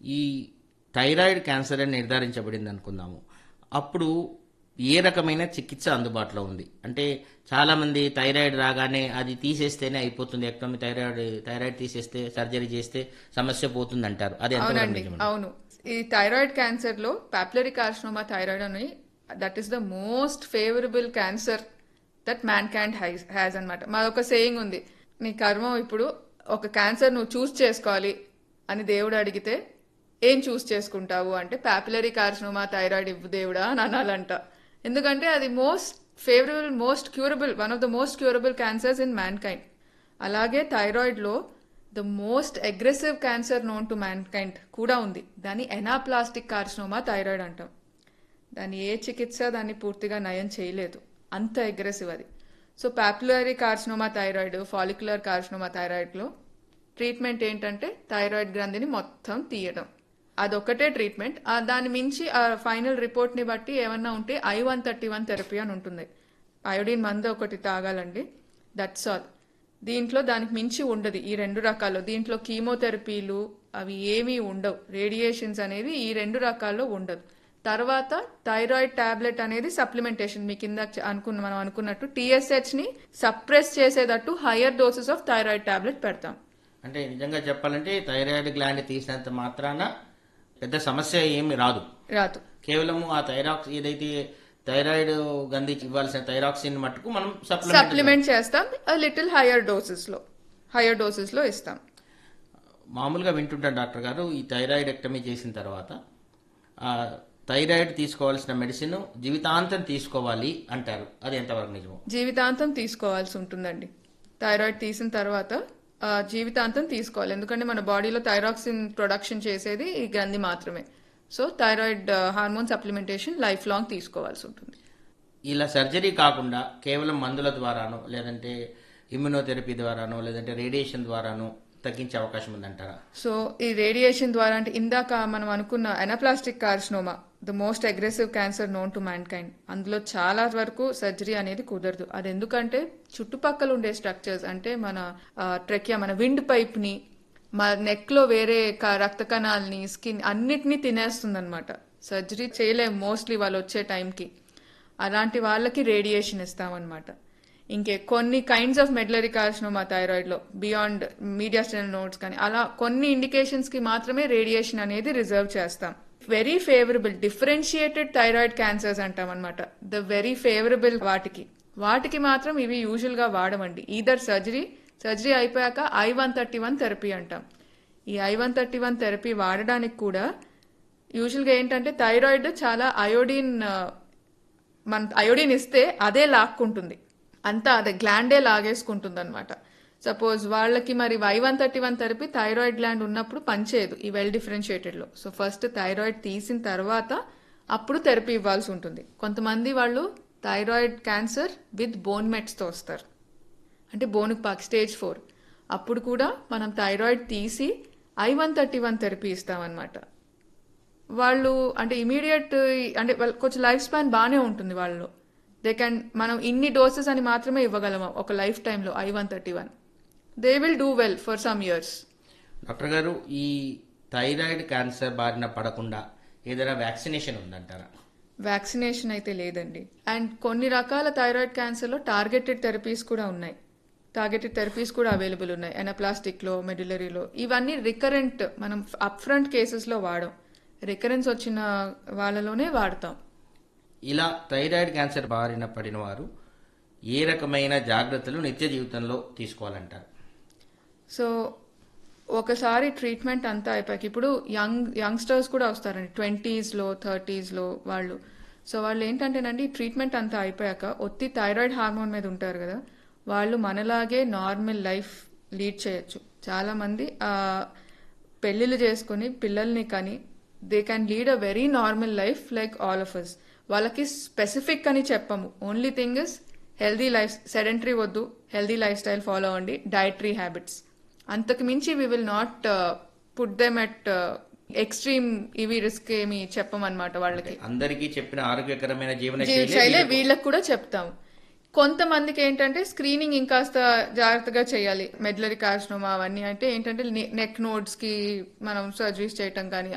ఈ thyroid cancer అని నిర్ధారించబడింది అనుకుందాము. అప్పుడు ఏ రకమైన చికిత్స అందుబాటులో ఉంది? అంటే చాలామంది థైరాయిడ్ రాగానే అది తీసేస్తేనే అయిపోతుంది, ఎక్టోమీ థైరాయిడ్ తీసేస్తే సర్జరీ చేస్తే సమస్య పోతుంది అంటారు. అది ఎంతవరకు అవునండి, నిజమండి? అవును. ఈ థైరాయిడ్ క్యాన్సర్ లో పాపులరీ కార్సినోమా థైరాయిడ్ అని that is the most favourable cancer that man క్యాండ్ has అనమాట. మాదొక సేయింగ్ ఉంది, నీ కర్మం ఇప్పుడు ఒక క్యాన్సర్ నువ్వు చూస్ చేసుకోవాలి అని దేవుడు అడిగితే ఏం చూస్ చేసుకుంటావు అంటే పాపులరీ కార్సినోమా థైరాయిడ్ ఇవ్వు దేవుడా అని అనాలంట. ఎందుకంటే అది most favourable, most curable, one of the most curable cancers in man kind. అలాగే థైరాయిడ్ లో the most aggressive cancer known to man kind కూడా ఉంది. దాన్ని ఎనాప్లాస్టిక్ కార్సినోమా థైరాయిడ్ అంటాం. దాని ఏ చికిత్స దాన్ని పూర్తిగా నయం చేయలేదు, అంత అగ్రెసివ్ అది. So పాపులరీ carcinoma thyroid, follicular carcinoma థైరాయిడ్లో treatment ఏంటంటే థైరాయిడ్ గ్రంథిని మొత్తం తీయడం, అదొకటే ట్రీట్మెంట్. దాని మించి ఆ ఫైనల్ రిపోర్ట్ని బట్టి ఏమన్నా ఉంటే I-131 థెరపీ అని ఉంటుంది. అయోడిన్ మందు ఒకటి తాగాలండి, దట్స్ ఆల్. దీంట్లో దానికి మించి ఉండదు. ఈ రెండు రకాల్లో దీంట్లో కీమోథెరపీలు అవి ఏమీ ఉండవు, రేడియేషన్స్ అనేది ఈ రెండు రకాల్లో ఉండదు. తర్వాత థైరాయిడ్ టాబ్లెట్ అనేది సప్లిమెంటేషన్, మీ కింద మనం అనుకున్నట్టు TSH ని సప్రెస్ చేసేటట్టు higher doses of thyroid tablet పెడతాం. అంటే నిజంగా చెప్పాలంటే థైరాయిడ్ గ్లాండ్ తీసినంత మాత్రాన పెద్ద సమస్య ఏమి రాదు. కేవలం ఆ ఏదైతే థైరాయిడ్ గంధికి ఇవ్వాల్సిన థైరాక్సిన్ మట్టుకు మనం సప్లిమెంట్ చేస్తాం, లిటిల్ హయ్యర్ డోసెస్ లో ఇస్తాం. మామూలుగా వింటుంటాను డాక్టర్ గారు, ఈ థైరాయిడ్ ఎక్టమీ చేసిన తర్వాత థైరాయిడ్ తీసుకోవాల్సిన మెడిసిన్ జీవితాంతం తీసుకోవాలి అంటారు. అది ఎంతవరకు నిజం? జీవితాంతం తీసుకోవాల్సి ఉంటుందండి. థైరాయిడ్ తీసిన తర్వాత జీవితాంతం తీసుకోవాలి. ఎందుకంటే మన బాడీలో థైరాక్సిన్ ప్రొడక్షన్ చేసేది ఈ గ్రంథి మాత్రమే. So thyroid hormone supplementation life long తీసుకోవాల్సి ఉంటుంది. ఇలా సర్జరీ కాకుండా కేవలం మందుల ద్వారానో, లేదంటే ఇమ్యునోథెరపీ ద్వారానో, లేదంటే రేడియేషన్ ద్వారానో తగ్గించే అవకాశం ఉందంటారా? సో ఈ రేడియేషన్ ద్వారా అంటే ఇందాక మనం అనుకున్న anaplastic carcinoma the most aggressive cancer known to man kind, అందులో చాలా వరకు సర్జరీ అనేది కుదరదు. అది ఎందుకంటే చుట్టుపక్కల ఉండే స్ట్రక్చర్స్ అంటే మన ట్రెకియా, మన విండ్ పైప్ ని, మన నెక్ లో వేరే రక్త కణాలని, స్కిన్ అన్నిటినీ తినేస్తుంది అనమాట. సర్జరీ చేయలేము మోస్ట్లీ వాళ్ళు వచ్చే టైంకి. అలాంటి వాళ్ళకి రేడియేషన్ ఇస్తామన్నమాట. ఇంకే కొన్ని కైండ్స్ ఆఫ్ మెడ్లరీ కార్సినోమా థైరాయిడ్ లో బియాండ్ మీడియాస్టైనల్ నోడ్స్ కానీ అలా కొన్ని ఇండికేషన్స్ కి మాత్రమే రేడియేషన్ అనేది రిజర్వ్ చేస్తాం. Very favourable differentiated thyroid cancers అంటాం అనమాట. ద వెరీ ఫేవరబుల్ వాటికి మాత్రం ఇవి యూజువల్ గా వాడమండి. ఈదర్ సర్జరీ అయిపోయాక I-131 థెరపీ అంటాం. ఈ I-131 థెరపీ వాడడానికి కూడా యూజువల్ గా ఏంటంటే థైరాయిడ్ చాలా మన అయోడిన్ ఇస్తే అదే లాక్కుంటుంది, అంతా అదే గ్లాండే లాగేసుకుంటుంది అనమాట. సపోజ్ వాళ్ళకి మరి I-131 థెరపీ థైరాయిడ్ గ్లాండ్ ఉన్నప్పుడు పనిచేయదు ఈ వెల్ డిఫరెన్షియేటెడ్ లో. సో ఫస్ట్ థైరాయిడ్ తీసిన తర్వాత అప్పుడు థెరపీ ఇవ్వాల్సి ఉంటుంది. కొంతమంది వాళ్ళు థైరాయిడ్ క్యాన్సర్ విత్ బోన్ మెట్స్ తో వస్తారు, అంటే బోన్కి పాకి స్టేజ్ 4. అప్పుడు కూడా మనం థైరాయిడ్ తీసి I-131 థెరపీ ఇస్తామన్నమాట. వాళ్ళు అంటే ఇమీడియట్ అంటే కొంచెం లైఫ్ స్పాన్ బాగానే ఉంటుంది వాళ్ళలో. మనం ఇన్ని డోసెస్ అని మాత్రమే ఇవ్వగలము ఒక లైఫ్ టైంలో I-131. They will do well for some years. Doctor గారు, ఈ థైరాయిడ్ క్యాన్సర్ బారిన పడకుండా ఏదైనా వ్యాక్సినేషన్ ఉందంటారా? వ్యాక్సినేషన్ అయితే లేదండి. అండ్ కొన్ని రకాల థైరాయిడ్ క్యాన్సర్ లో టార్గెటెడ్ థెరపీస్ కూడా ఉన్నాయి. అవైలబుల్ ఉన్నాయి ఎనాప్లాస్టిక్ లో, మెడ్యులరీలో. ఇవన్నీ రికరెంట్, మనం అప్ ఫ్రంట్ కేసెస్ లో వాడం, రికరెన్స్ వచ్చిన వాళ్ళలోనే వాడతాం. ఇలా థైరాయిడ్ క్యాన్సర్ బారిన పడిన వారు ఏ రకమైన జాగ్రత్తలు నిత్య జీవితంలో తీసుకోవాలంటారు? సో ఒకసారి ట్రీట్మెంట్ అంతా అయిపోయాక ఇప్పుడు యంగ్స్టర్స్ కూడా వస్తారండి 20s లో 30s లో వాళ్ళు. సో వాళ్ళు ఏంటంటేనండి ట్రీట్మెంట్ అంతా అయిపోయాక ఒత్తి థైరాయిడ్ హార్మోన్ మీద ఉంటారు కదా, వాళ్ళు మనలాగే నార్మల్ లైఫ్ లీడ్ చేయొచ్చు. చాలా మంది పెళ్లిళ్ళు చేసుకుని పిల్లల్ని కానీ they can lead a very normal life like all of us. వాళ్ళకి స్పెసిఫిక్ అని చెప్పము. Only thing is healthy life, sedentary వద్దు, హెల్దీ లైఫ్ స్టైల్ ఫాలో అవ్వండి, డైటరీ హ్యాబిట్స్. అంతకు మించి we will not put them at extreme ఇవి risk ఏమి చెప్పమన్నమాట. వాళ్ళకి అందరికీ చెప్పిన ఆరోగ్యకరమైన జీవనశైలి వీళ్ళకి కూడా చెప్తాం. కొంతమందికి ఏంటంటే స్క్రీనింగ్ ఇంకాస్త జాగ్రత్తగా చేయాలి. మెడ్లరీ కార్సినోమా అవన్నీ అంటే ఏంటంటే నెక్ నోడ్స్ కి మనం సర్జరీస్ చేయటం కానీ